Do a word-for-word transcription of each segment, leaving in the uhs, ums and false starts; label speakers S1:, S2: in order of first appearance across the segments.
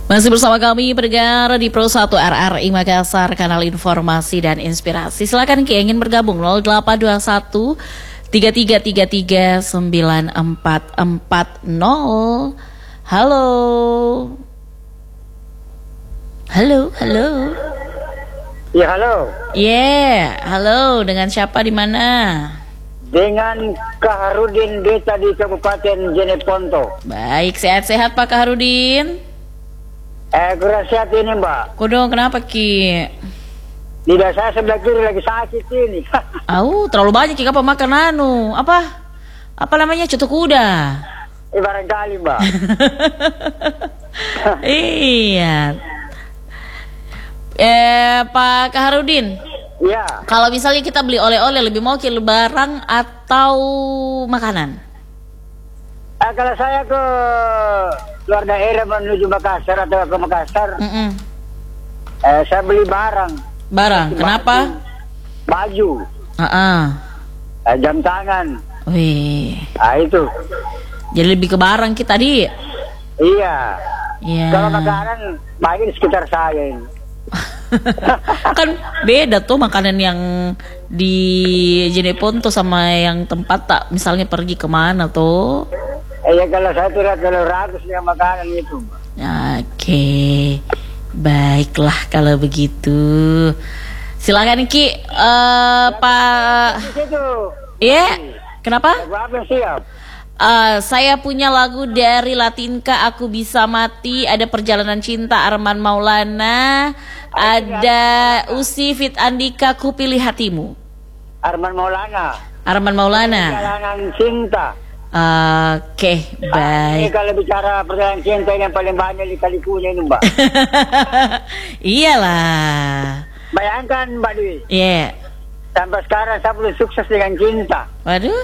S1: Masih bersama kami pendengar di Pro satu R R I Makassar, kanal informasi dan inspirasi. Silakan Ki ingin bergabung nol delapan dua satu tiga tiga tiga tiga sembilan empat empat nol. Halo. Halo, halo.
S2: Ya, halo.
S1: Yeah, halo. Dengan siapa di mana?
S2: Dengan Kaharudin Desa di Kabupaten Jeneponto.
S1: Baik, sehat-sehat Pak Kaharudin.
S2: Eh, kurang sehat ini, Mbak.
S1: Kodong, kenapa Ki?
S2: Lidah saya sebelah kiri lagi sakit ini.
S1: Au, terlalu banyak Ki, apa makan anu? Apa? Apa namanya? Coto kuda.
S2: Eh, barangkali, Mbak.
S1: Iya. Eh, Pak Kaharudin.
S2: Ya.
S1: Kalau misalnya kita beli oleh-oleh, lebih mau kilo barang atau makanan?
S2: Eh, kalau saya ke luar daerah menuju Makassar atau ke Makassar,
S1: Mm -mm.
S2: eh, saya beli barang.
S1: Barang,
S2: Baju.
S1: kenapa?
S2: Baju.
S1: Uh-uh.
S2: Eh, jam tangan.
S1: Wih,
S2: Ah, itu.
S1: jadi lebih ke barang kita di.
S2: Iya.
S1: Iya.
S2: Kalau makanan, banyak di sekitar saya ini.
S1: Kan beda tuh makanan yang di Jeneponto sama yang tempat tak, misalnya pergi kemana tuh.
S2: Eh, ya kalau saya tidak kalau ratus yang makanan itu.
S1: Oke, baiklah kalau begitu. Silakan Ki, uh, Pak.
S2: Di situ.
S1: Iya, kenapa?
S2: Berapa siap?
S1: Uh, saya punya lagu dari Latinka, Aku Bisa Mati. Ada Perjalanan Cinta, Arman Maulana. Ada Usi Fit Andika, Ku Pilih Hatimu.
S2: Arman Maulana.
S1: Arman Maulana.
S2: Perjalanan cinta.
S1: Oke,
S2: Ah, ini
S1: baik.
S2: kalau bicara perjalanan cinta yang paling banyak di Kalikunya ini, Mbak.
S1: Iyalah.
S2: Bayangkan, Mbak Dwi,
S1: Iya.
S2: sampai sekarang saya belum sukses dengan cinta.
S1: Waduh.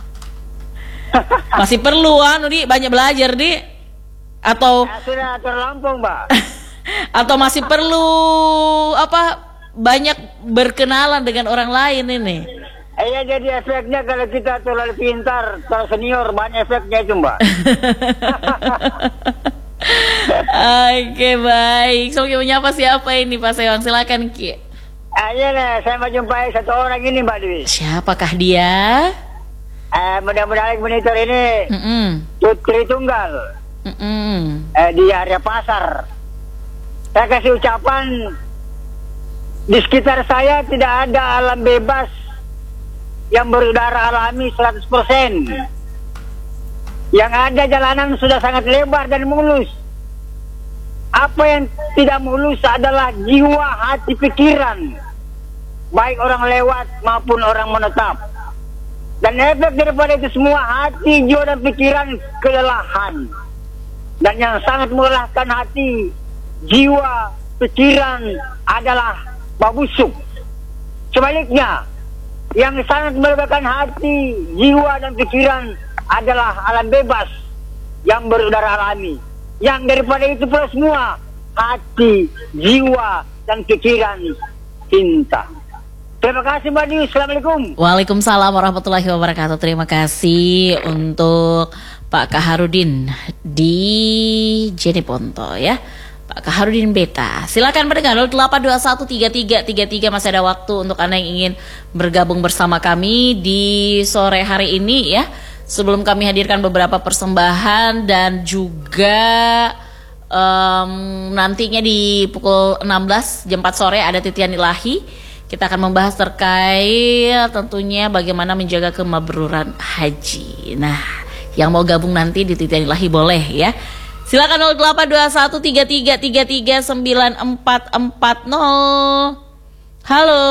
S1: Masih perlu anu di banyak belajar di atau
S2: Saya sudah terlampau, Mbak.
S1: atau masih perlu apa banyak berkenalan dengan orang lain ini.
S2: Iya, jadi efeknya kalau kita terlalu pintar, terlalu senior, banyak efeknya itu, Mbak.
S1: Oke, baik. So, mau nyapa siapa ini Pak Sewang? Silakan Ki.
S2: Ah, iya lah, saya mau jumpai satu orang ini, Mbak Dwi.
S1: Siapakah dia?
S2: Eh, mudah-mudahan monitor ini
S1: Mm-mm.
S2: Putri Tunggal.
S1: Mm-mm.
S2: Eh, di area pasar. Saya kasih ucapan, di sekitar saya tidak ada alam bebas yang berudara alami seratus persen. Yang ada jalanan sudah sangat lebar dan mulus. Apa yang tidak mulus adalah jiwa, hati, pikiran, baik orang lewat maupun orang menetap. Dan efek daripada itu semua, hati, jiwa, dan pikiran kelelahan. Dan yang sangat melelahkan hati, jiwa, pikiran adalah babusuk. Sebaliknya, yang sangat melegakan hati, jiwa, dan pikiran adalah alam bebas yang berudara alami. Yang daripada itu pula semua, hati, jiwa, dan pikiran cinta. Terima kasih, Mbak Dwi. Assalamualaikum.
S1: Waalaikumsalam warahmatullahi wabarakatuh. Terima kasih untuk Pak Kaharudin di Jeneponto ya. Pak Kaharudin Beta. Silakan pendengar nol delapan dua satu tiga tiga tiga tiga, masih ada waktu untuk Anda yang ingin bergabung bersama kami di sore hari ini ya. Sebelum kami hadirkan beberapa persembahan dan juga um, nantinya di pukul enam belas jam empat sore ada titian ilahi. Kita akan membahas terkait tentunya bagaimana menjaga kemabruran haji. Nah, yang mau gabung nanti di titian ilahi boleh ya. Silakan nol delapan dua satu tiga tiga tiga tiga sembilan empat empat nol. Halo.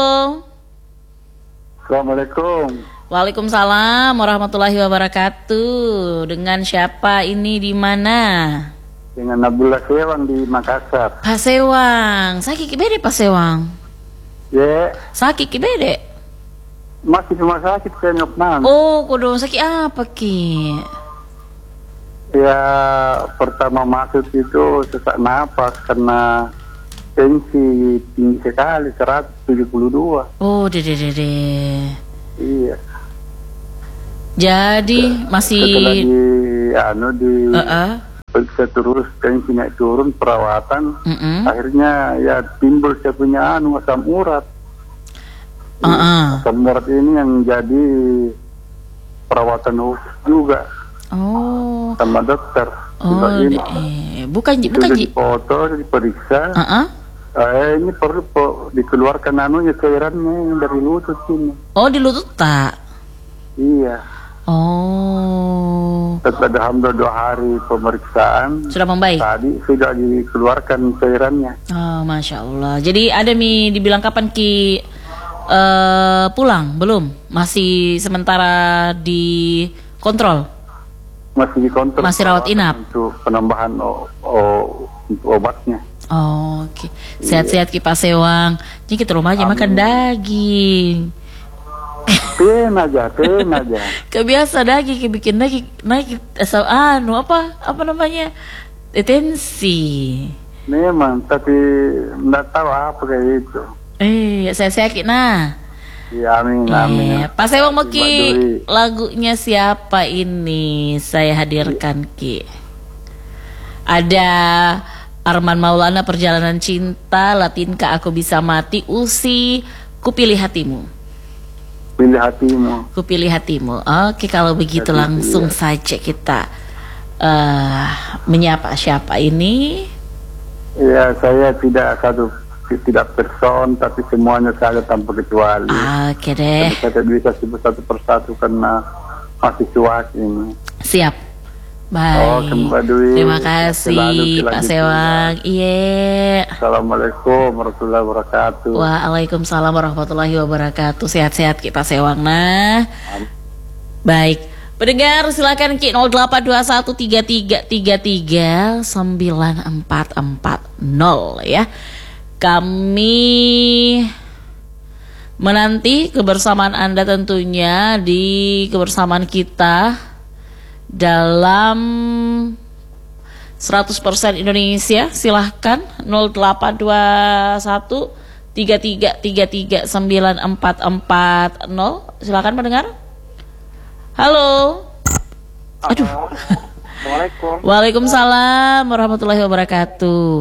S2: Assalamualaikum.
S1: Waalaikumsalam warahmatullahi wabarakatuh. Dengan siapa ini di mana?
S2: Dengan Abdullah Sewang di Makassar.
S1: Pak Sewang. Sakit bede Pak Sewang.
S2: Ya,
S1: Sakit bede.
S2: masih rumah sakit saya nyokman.
S1: Oh, kudu sakit apa Ki?
S2: Ya, pertama masuk itu sesak napas karena tensi tinggi sekali, seratus tujuh puluh dua.
S1: Oh, dede dede.
S2: Iya.
S1: Jadi masih
S2: Setelah di anu di
S1: uh -uh.
S3: periksa terus, tensi naik turun, perawatan.
S1: Mm-mm.
S3: Akhirnya ya timbul saya punya anu asam urat.
S1: Uh-uh.
S3: Asam urat ini yang jadi perawatan khusus juga
S1: Oh.
S3: sama dokter.
S1: Oh,
S3: Ini
S1: eh, bukan
S3: itu
S1: bukan
S3: udah
S1: Ji.
S3: dipoto, diperiksa.
S1: Uh-uh.
S3: Eh, ini perlu po, dikeluarkan anunya cairannya yang dari lutut ini.
S1: Oh, di lutut tak?
S3: Iya.
S1: Oh.
S3: Setelah alhamdulillah dua hari pemeriksaan,
S1: Sudah membaik.
S3: tadi sudah dikeluarkan cairannya.
S1: Oh, Masya Allah. Jadi ada Mi dibilang kapan Ki eh pulang? Belum? Masih sementara di kontrol?
S3: Masih dikontrol.
S1: Masih rawat inap?
S3: Untuk penambahan o, o, untuk obatnya.
S1: Oh, oke. Sehat-sehat Ki Pak Sewang. Jadi kita rumah aja makan daging.
S3: Ten aja, ten aja.
S1: Kebiasa daging, Ki bikin daging naik asal anu apa apa namanya? Detensi.
S3: Memang, tapi nggak tahu apa kayak itu.
S1: Eh, saya sakit nah.
S3: Ya, amin, amin.
S1: Eh, Pak Sewang mau Ki
S3: Mbak Dwi.
S1: lagunya siapa ini? Saya hadirkan Ki. Ada Arman Maulana Perjalanan Cinta, Latinka Aku Bisa Mati, Usi Kupilih Hatimu.
S3: Pilih hatimu.
S1: Kupilih hatimu. Oke, kalau begitu
S3: Hati,
S1: langsung
S3: iya.
S1: saja kita eh menyapa siapa ini?
S3: Ya, saya tidak satu tidak person, tapi semuanya saya tanpa kecuali.
S1: Oke deh,
S3: Tapi saya tidak bisa sebut satu persatu karena mahasiswa ini.
S1: siap.
S3: Oh,
S1: Baik.
S3: Mbak Dwi.
S1: Terima
S3: Selalu
S1: kasih Pak
S3: selanjutnya.
S1: Sewang. Iya.
S3: Assalamualaikum warahmatullahi wabarakatuh.
S1: Waalaikumsalam warahmatullahi wabarakatuh. Sehat-sehat Ki Pak Sewang. Nah, baik. Pendengar silakan Ki nol delapan dua satu tiga tiga tiga tiga sembilan empat empat nol ya. Kami menanti kebersamaan Anda tentunya di kebersamaan kita dalam seratus persen Indonesia. Silahkan nol delapan dua satu tiga tiga tiga tiga sembilan empat empat nol. Silahkan mendengar. Halo. Aduh.
S2: Assalamualaikum.
S1: Waalaikumsalam warahmatullahi wabarakatuh.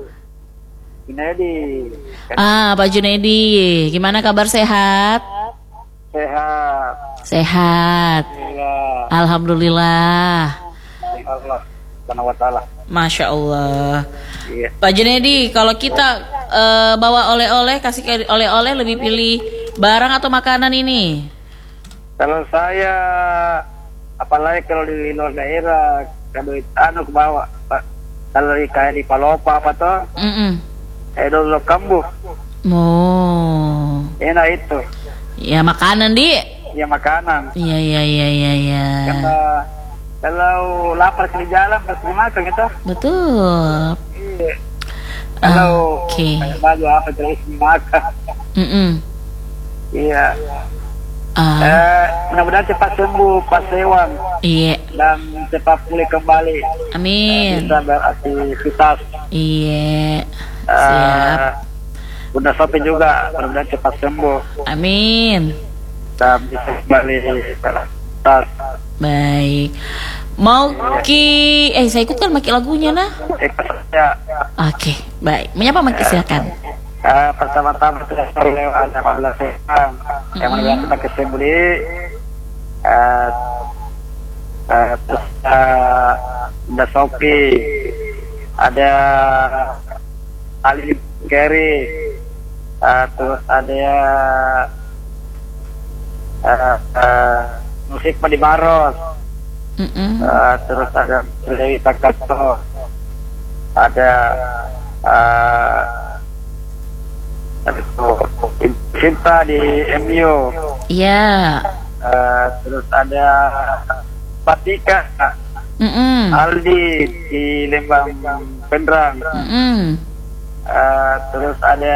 S2: Junedi.
S1: Ah, Pak Junedi, gimana kabar, sehat?
S2: Sehat.
S1: Sehat.
S2: Alhamdulillah.
S1: Alhamdulillah.
S2: Allah Subhanahu wa taala.
S1: Masya Allah.
S2: Iya.
S1: Pak Junedi, kalau kita eh, bawa oleh-oleh, kasih ke- oleh-oleh, lebih pilih barang atau makanan ini?
S2: Kalau saya apalagi kalau di luar daerah kalau anu ke bawah Pak. Kalau di kayak di Palopa apa toh?
S1: Mm-mm.
S2: Eh dulu kambuh.
S1: Oh,
S2: Enak itu.
S1: ya makanan di.
S2: Ya makanan.
S1: Iya iya iya iya iya.
S2: Karena kalau lapar di jalan pasti makan gitu.
S1: Betul.
S2: Iya. Kalau
S1: Oke.
S2: kayak baju apa terus makan.
S1: Mm-mm.
S2: Iya.
S1: Ah,
S2: Eh, mudah-mudahan cepat sembuh Pak Sewang
S1: iya.
S2: dan cepat pulih kembali.
S1: Amin.
S2: Bisa beraktivitas.
S1: Iya. Siap.
S2: Eh, Bunda Sopi juga mudah-mudahan cepat sembuh
S1: Amin.
S2: dan bisa kembali beraktivitas.
S1: Baik. Mau Ki eh saya ikut kan pakai lagunya nah.
S2: Eh, ya,
S1: Oke, baik. Menyapa Maki silakan.
S2: eh, pertama-tama sudah sore lewat delapan belas sekarang. Yang mudah-mudahan kita kesembuli. Eh, eh, terus eh, Bunda Sopi, ada Ali Gary, uh, terus ada uh, uh, musik Padi Maros,
S1: Mm-mm.
S2: uh, terus ada Dewi Takato, ada uh, Cinta di M U,
S1: Iya.
S2: uh, terus ada Patika,
S1: Mm-mm.
S2: Aldi di Lembang Pendrang.
S1: Mm-mm.
S2: Uh, terus ada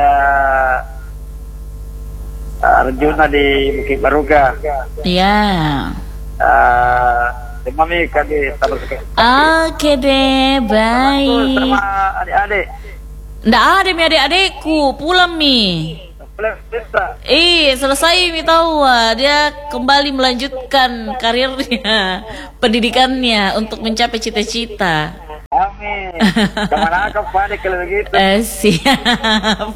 S2: uh, Arjuna di Bukit Baruga,
S1: Iya.
S2: uh, Mami kan di Taman Sekar.
S1: Oke deh, baik.
S2: Sama adik-adik.
S1: Nggak ada mi adik-adikku, pulang mi.
S2: Boleh bisa.
S1: Eh, selesai mi tahu ah. Dia kembali melanjutkan karirnya, pendidikannya untuk mencapai cita-cita.
S2: Amin. Kemana kau panik kalau begitu?
S1: Eh, siap.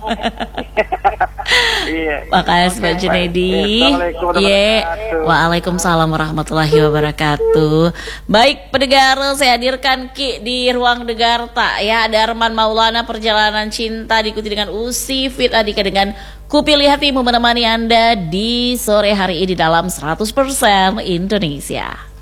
S2: Iya.
S1: Makasih Pak
S2: Oke,
S1: Junedi.
S2: baik. Assalamualaikum
S1: Ye.
S2: warahmatullahi wabarakatuh.
S1: Waalaikumsalam warahmatullahi wabarakatuh. Baik pendengar, saya hadirkan Ki di ruang Degarta ya. Ada Arman Maulana, Perjalanan Cinta, diikuti dengan Usi Fit Adika dengan Kupilih Hatimu, menemani Anda di sore hari ini dalam seratus persen Indonesia.